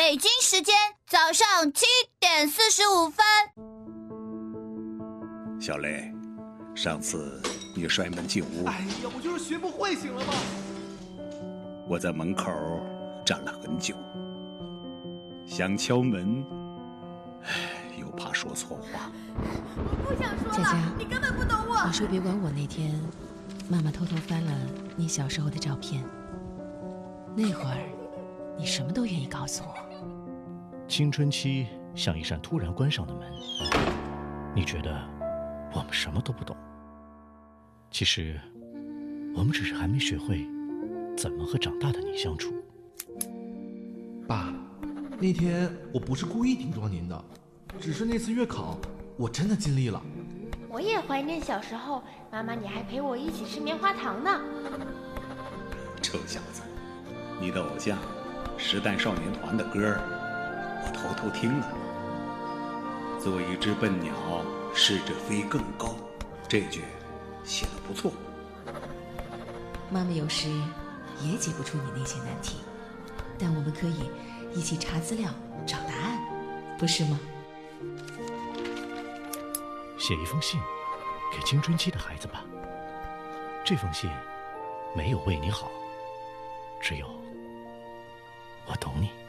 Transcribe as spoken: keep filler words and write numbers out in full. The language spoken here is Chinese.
北京时间早上七点四十五分。 小雷，上次你摔门进屋， 哎呀，我就是学不会，行了吗？ 我在门口站了很久，想敲门，又怕说错话。 我不想说了， 佳佳， 你根本不懂我。 你说别管我。那天，妈妈偷偷翻了你小时候的照片，那会儿，你什么都愿意告诉我。 青春期像一扇突然关上的门，你觉得我们什么都不懂，其实我们只是还没学会怎么和长大的你相处。 爸，那天我不是故意顶撞您的，只是那次月考我真的尽力了。 我也怀念小时候，妈妈你还陪我一起吃棉花糖呢。 臭小子，你的偶像时代少年团的歌我偷偷听了。做一只笨鸟，试着飞更高，这句写得不错。 妈妈有时也解不出你那些难题，但我们可以一起查资料找答案，不是吗？ 写一封信给青春期的孩子吧，这封信没有为你好，只有我懂你。